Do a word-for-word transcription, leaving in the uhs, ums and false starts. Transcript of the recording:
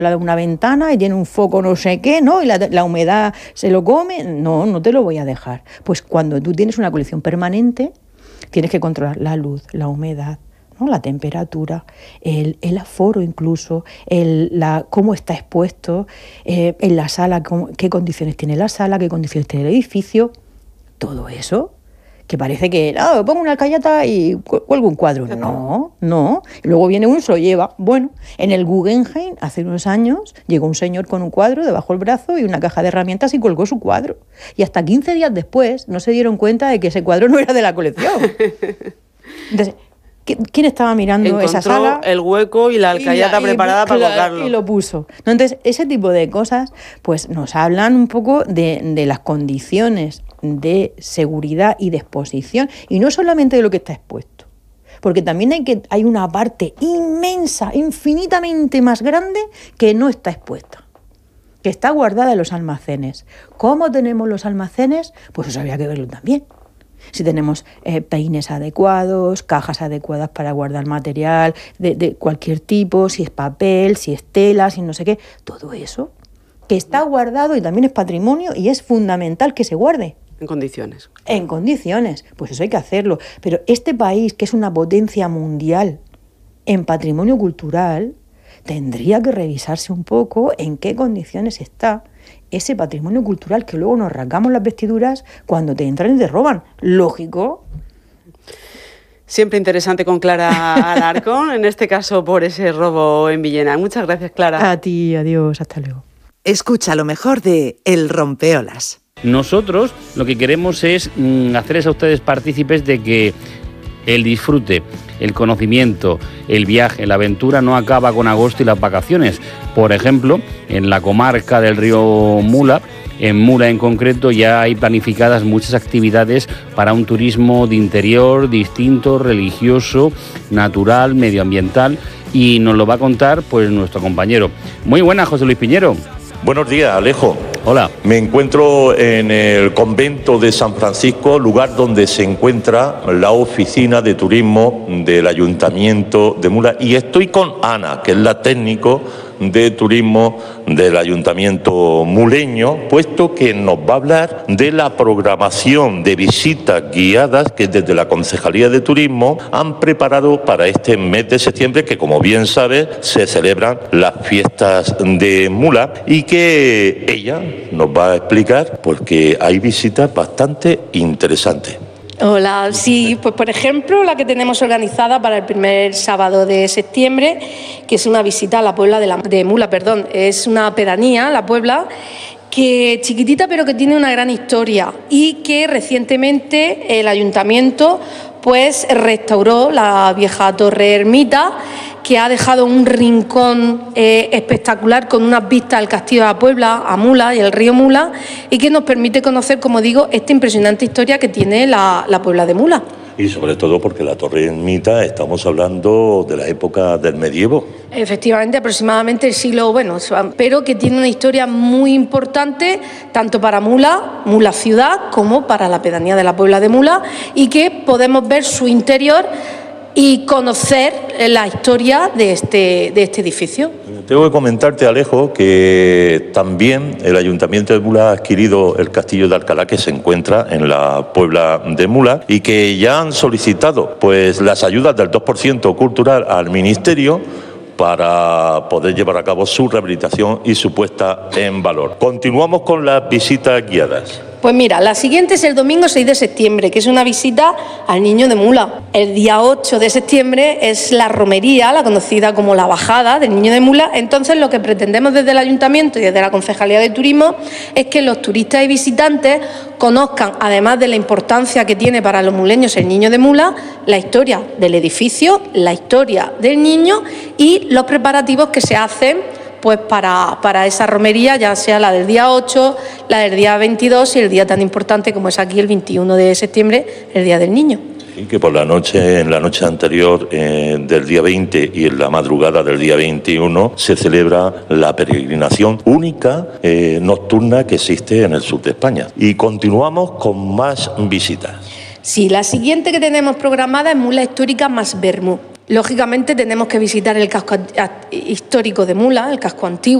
de una ventana y tiene un foco no sé qué, ¿no? Y la, la humedad se lo come. No, no te lo voy a dejar. Pues cuando tú tienes una colección permanente, tienes que controlar la luz, la humedad, ¿no? La temperatura, el, el aforo incluso, el, la, cómo está expuesto, eh, en la sala, cómo, qué condiciones tiene la sala, qué condiciones tiene el edificio. Todo eso, que parece que, ah, pongo una alcayata y cuelgo un cuadro. No, no. Y luego viene uno y se lo lleva. Bueno, en el Guggenheim, hace unos años, llegó un señor con un cuadro debajo del brazo y una caja de herramientas y colgó su cuadro. Y hasta quince días después no se dieron cuenta de que ese cuadro no era de la colección. Entonces, ¿quién estaba mirando Encontró esa sala? El hueco y la alcayata y la, preparada y, para colocarlo. Y lo puso. Entonces, ese tipo de cosas pues nos hablan un poco de, de las condiciones de seguridad y de exposición, y no solamente de lo que está expuesto, porque también hay, que, hay una parte inmensa, infinitamente más grande que no está expuesta, que está guardada en los almacenes. ¿Cómo tenemos los almacenes? Pues eso habría que verlo también. Si tenemos eh, peines adecuados, cajas adecuadas para guardar material de, de cualquier tipo, si es papel, si es tela, si no sé qué, todo eso que está guardado y también es patrimonio y es fundamental que se guarde. En condiciones. En condiciones, pues eso hay que hacerlo. Pero este país, que es una potencia mundial en patrimonio cultural, tendría que revisarse un poco en qué condiciones está ese patrimonio cultural, que luego nos rasgamos las vestiduras cuando te entran y te roban. Lógico. Siempre interesante con Clara Alarcón, en este caso por ese robo en Villena. Muchas gracias, Clara. A ti, adiós, hasta luego. Escucha lo mejor de El Rompeolas. Nosotros lo que queremos es mmm, hacerles a ustedes partícipes de que el disfrute, el conocimiento, el viaje, la aventura no acaba con agosto y las vacaciones. Por ejemplo, en la comarca del río Mula, en Mula en concreto, ya hay planificadas muchas actividades para un turismo de interior, distinto, religioso, natural, medioambiental, y nos lo va a contar pues nuestro compañero. Muy buenas, José Luis Piñero. Buenos días, Alejo. Hola. Me encuentro en el convento de San Francisco, lugar donde se encuentra la oficina de turismo del Ayuntamiento de Mula, y estoy con Ana, que es la técnico de turismo del Ayuntamiento muleño, puesto que nos va a hablar de la programación de visitas guiadas que desde la Concejalía de Turismo han preparado para este mes de septiembre, que como bien sabes se celebran las fiestas de Mula, y que ella nos va a explicar porque hay visitas bastante interesantes. Hola, sí, pues por ejemplo la que tenemos organizada para el primer sábado de septiembre, que es una visita a la Puebla de, la, de Mula, perdón, es una pedanía, la Puebla, que chiquitita pero que tiene una gran historia y que recientemente el ayuntamiento pues restauró la vieja torre ermita, que ha dejado un rincón eh, espectacular con unas vistas al castillo de la Puebla, a Mula y el río Mula, y que nos permite conocer, como digo, esta impresionante historia que tiene la, la Puebla de Mula. Y sobre todo porque la torre ermita, estamos hablando de la época del medievo. Efectivamente, aproximadamente el siglo, bueno, pero que tiene una historia muy importante tanto para Mula, Mula ciudad, como para la pedanía de la Puebla de Mula, y que podemos ver su interior y conocer la historia de este, de este edificio. Tengo que comentarte, Alejo, que también el Ayuntamiento de Mula ha adquirido el Castillo de Alcalá, que se encuentra en la Puebla de Mula, y que ya han solicitado pues las ayudas del dos por ciento cultural al Ministerio para poder llevar a cabo su rehabilitación y su puesta en valor. Continuamos con las visitas guiadas. Pues mira, la siguiente es el domingo seis de septiembre, que es una visita al Niño de Mula. El día ocho de septiembre es la romería, la conocida como la bajada del Niño de Mula. Entonces, lo que pretendemos desde el Ayuntamiento y desde la Concejalía de Turismo es que los turistas y visitantes conozcan, además de la importancia que tiene para los muleños el Niño de Mula, la historia del edificio, la historia del niño y los preparativos que se hacen pues para, para esa romería, ya sea la del día ocho, la del día veintidós y el día tan importante como es aquí el veintiuno de septiembre, el Día del Niño. Y que por la noche, en la noche anterior eh, del día veinte y en la madrugada del día veintiuno se celebra la peregrinación única eh, nocturna que existe en el sur de España. Y continuamos con más visitas. Sí, la siguiente que tenemos programada es Mula Histórica más Vermú. Lógicamente tenemos que visitar el casco histórico de Mula, el casco antiguo.